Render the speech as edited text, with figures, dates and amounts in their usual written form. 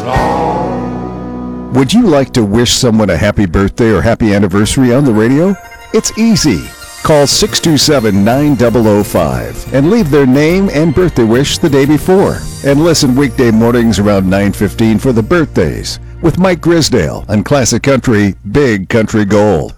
song. Would you like to wish someone a happy birthday or happy anniversary on the radio? It's easy. Call 627-9005 and leave their name and birthday wish the day before. And listen weekday mornings around 9:15 for the birthdays with Mike Grisdale on Classic Country, Big Country Gold.